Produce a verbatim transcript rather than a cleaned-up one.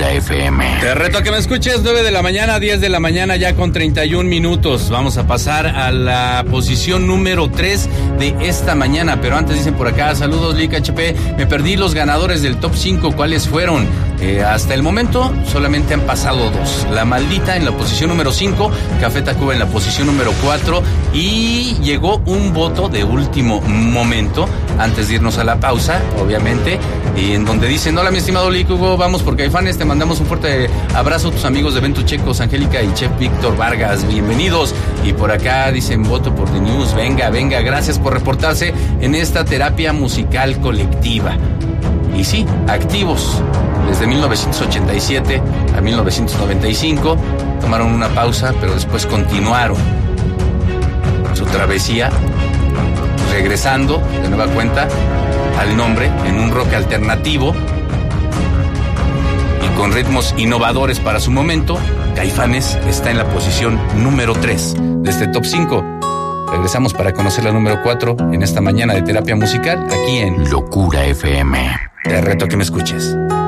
Locura F M. Te reto a que me escuches, nueve de la mañana, diez de la mañana, ya con treinta y un minutos. Vamos a pasar a la posición número tres de esta mañana. Pero antes dicen por acá, saludos Lic H P, me perdí los ganadores del top cinco, ¿cuáles fueron? Eh, hasta el momento solamente han pasado dos. La Maldita en la posición número cinco, Café Tacuba en la posición número cuatro, y llegó un voto de último momento, antes de irnos a la pausa, obviamente, y en donde dicen, hola mi estimado Lic Hugo, vamos por Caifanes, te mandamos un fuerte abrazo, tus amigos de Ventus Checos, Angélica y Chef Víctor Vargas, bienvenidos. Y por acá dicen, voto por The News, venga, venga, gracias por reportarse en esta terapia musical colectiva. Y sí, activos desde mil novecientos ochenta y siete a mil novecientos noventa y cinco, tomaron una pausa, pero después continuaron su travesía, regresando de nueva cuenta al nombre en un rock alternativo y con ritmos innovadores para su momento. Caifanes está en la posición número tres de este top cinco. Regresamos para conocer la número cuatro en esta mañana de terapia musical aquí en Locura F M. Te reto a que me escuches.